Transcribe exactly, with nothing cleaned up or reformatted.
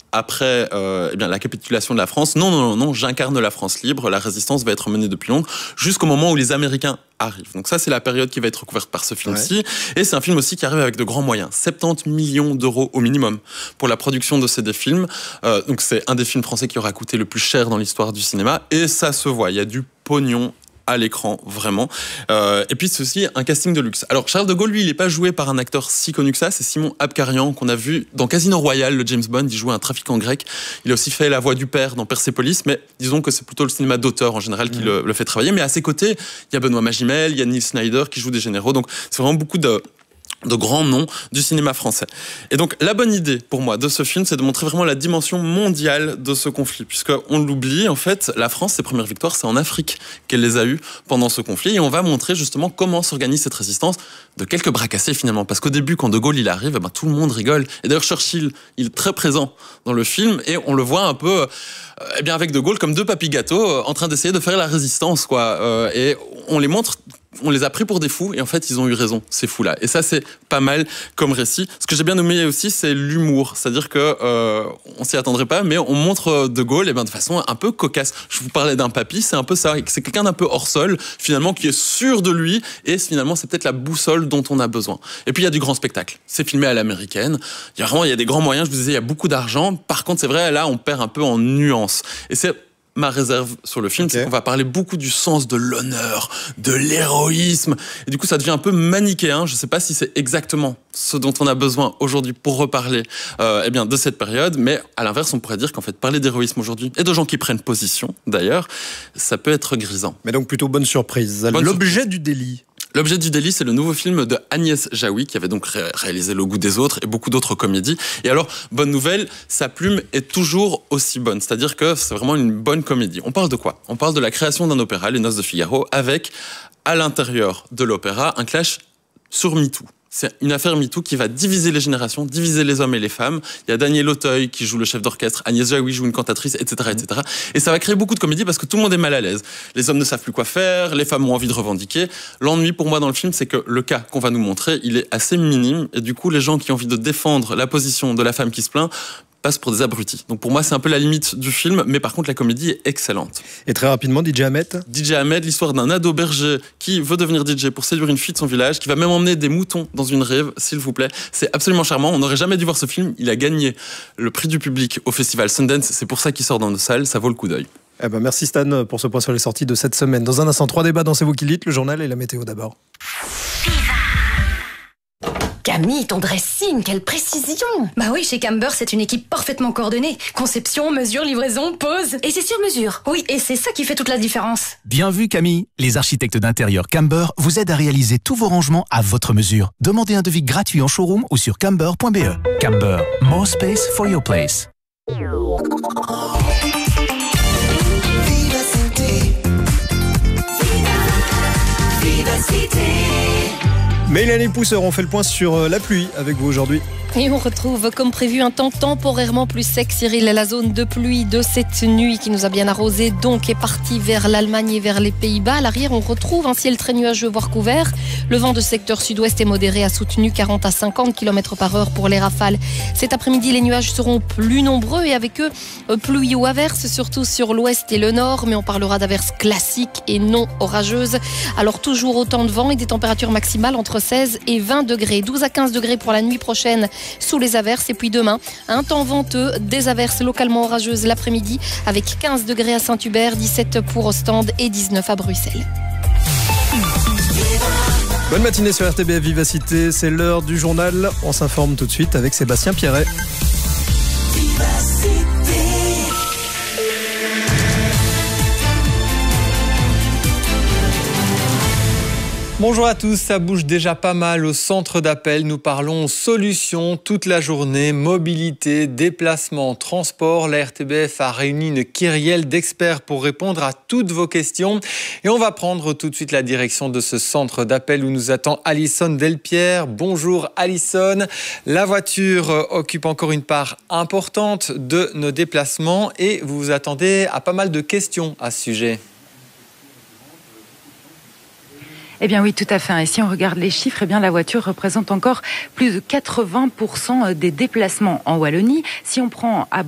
après euh, eh bien, la capitulation de la France. Non, non, non, non, j'incarne la France libre. La résistance va être menée depuis Londres jusqu'au moment où les Américains arrivent. Donc ça, c'est la période qui va être recouverte par ce film-ci. Ouais. Et c'est un film aussi qui arrive avec de grands moyens. soixante-dix millions d'euros au minimum pour la production de ces deux films. Euh, donc c'est un des films français qui aura coûté le plus cher dans l'histoire du cinéma. Et ça se voit, il y a du pognon à l'écran, vraiment. Euh, et puis, c'est aussi un casting de luxe. Alors, Charles de Gaulle, lui, il n'est pas joué par un acteur si connu que ça. C'est Simon Abkarian, qu'on a vu dans Casino Royale, le James Bond. Il jouait un trafiquant grec. Il a aussi fait la voix du père dans Persepolis. Mais disons que c'est plutôt le cinéma d'auteur, en général, qui mmh. le, le fait travailler. Mais à ses côtés, il y a Benoît Magimel, il y a Neil Snyder, qui joue des généraux. Donc, c'est vraiment beaucoup de... de grands noms du cinéma français. Et donc, la bonne idée, pour moi, de ce film, c'est de montrer vraiment la dimension mondiale de ce conflit. Puisqu'on l'oublie, en fait, la France, ses premières victoires, c'est en Afrique qu'elle les a eues pendant ce conflit. Et on va montrer justement comment s'organise cette résistance de quelques bras cassés, finalement. Parce qu'au début, quand De Gaulle, il arrive, eh ben, tout le monde rigole. Et d'ailleurs, Churchill, il est très présent dans le film. Et on le voit un peu, euh, eh bien, avec De Gaulle, comme deux papis gâteaux, euh, en train d'essayer de faire la résistance, quoi. Euh, et on les montre... On les a pris pour des fous et en fait ils ont eu raison, ces fous-là. Et ça c'est pas mal comme récit. Ce que j'ai bien nommé aussi, c'est l'humour, c'est-à-dire que euh, on s'y attendrait pas, mais on montre De Gaulle et ben de façon un peu cocasse. Je vous parlais d'un papy, c'est un peu ça. C'est quelqu'un d'un peu hors sol, finalement, qui est sûr de lui et finalement c'est peut-être la boussole dont on a besoin. Et puis il y a du grand spectacle. C'est filmé à l'américaine. Il y a vraiment il y a des grands moyens. Je vous disais il y a beaucoup d'argent. Par contre c'est vrai là on perd un peu en nuances. Et c'est ma réserve sur le film, okay. c'est qu'on va parler beaucoup du sens de l'honneur, de l'héroïsme. Et du coup, ça devient un peu manichéen. Je ne sais pas si c'est exactement ce dont on a besoin aujourd'hui pour reparler euh, eh bien, de cette période. Mais à l'inverse, on pourrait dire qu'en fait, parler d'héroïsme aujourd'hui, et de gens qui prennent position, d'ailleurs, ça peut être grisant. Mais donc plutôt bonne surprise. Bonne L'objet surprise. du délit. L'objet du délit, c'est le nouveau film de Agnès Jaoui, qui avait donc ré- réalisé Le Goût des autres et beaucoup d'autres comédies. Et alors, bonne nouvelle, sa plume est toujours aussi bonne. C'est-à-dire que c'est vraiment une bonne comédie. On parle de quoi ? On parle de la création d'un opéra, Les Noces de Figaro, avec, à l'intérieur de l'opéra, un clash sur MeToo. C'est une affaire MeToo qui va diviser les générations, diviser les hommes et les femmes. Il y a Daniel Auteuil qui joue le chef d'orchestre, Agnès Jaoui joue une cantatrice, et cetera, et cetera. Et ça va créer beaucoup de comédies parce que tout le monde est mal à l'aise. Les hommes ne savent plus quoi faire, les femmes ont envie de revendiquer. L'ennui pour moi dans le film, c'est que le cas qu'on va nous montrer, il est assez minime. Et du coup, les gens qui ont envie de défendre la position de la femme qui se plaint passent pour des abrutis. Donc pour moi, c'est un peu la limite du film, mais par contre, la comédie est excellente. Et très rapidement, D J Ahmed D J Ahmed, l'histoire d'un ado berger qui veut devenir D J pour séduire une fille de son village, qui va même emmener des moutons dans une rave, s'il vous plaît. C'est absolument charmant. On n'aurait jamais dû voir ce film. Il a gagné le prix du public au festival Sundance. C'est pour ça qu'il sort dans nos salles. Ça vaut le coup d'œil. Eh ben merci Stan pour ce point sur les sorties de cette semaine. Dans un instant, trois débats dans C'est vous qui le dites, le journal et la météo d'abord. Camille, ton dressing, quelle précision! Bah oui, chez Camber, c'est une équipe parfaitement coordonnée. Conception, mesure, livraison, pose. Et c'est sur mesure. Oui, et c'est ça qui fait toute la différence. Bien vu Camille, les architectes d'intérieur Camber vous aident à réaliser tous vos rangements à votre mesure. Demandez un devis gratuit en showroom ou sur camber point b e. Camber, more space for your place. Mélanie Pousseur, on fait le point sur la pluie avec vous aujourd'hui. Et on retrouve comme prévu un temps temporairement plus sec. Cyril, la zone de pluie de cette nuit qui nous a bien arrosé donc est partie vers l'Allemagne et vers les Pays-Bas. À l'arrière, on retrouve un ciel très nuageux voire couvert. Le vent de secteur sud-ouest est modéré, a soutenu quarante à cinquante kilomètres par heure pour les rafales. Cet après-midi, les nuages seront plus nombreux et avec eux, pluie ou averses, surtout sur l'ouest et le nord. Mais on parlera d'averses classiques et non orageuses. Alors toujours autant de vent et des températures maximales entre seize et vingt degrés. douze à quinze degrés pour la nuit prochaine sous les averses. Et puis demain, un temps venteux, des averses localement orageuses l'après-midi avec quinze degrés à Saint-Hubert, dix-sept pour Ostende et dix-neuf à Bruxelles. Bonne matinée sur R T B F Vivacité, c'est l'heure du journal. On s'informe tout de suite avec Sébastien Pierret. Bonjour à tous, ça bouge déjà pas mal au centre d'appel. Nous parlons solutions toute la journée, mobilité, déplacement, transport. La R T B F a réuni une kyrielle d'experts pour répondre à toutes vos questions. Et on va prendre tout de suite la direction de ce centre d'appel où nous attend Alison Delpierre. Bonjour Alison. La voiture occupe encore une part importante de nos déplacements et vous vous attendez à pas mal de questions à ce sujet. Eh bien oui, tout à fait. Et si on regarde les chiffres, eh bien la voiture représente encore plus de quatre-vingts pour cent des déplacements en Wallonie. Si on prend à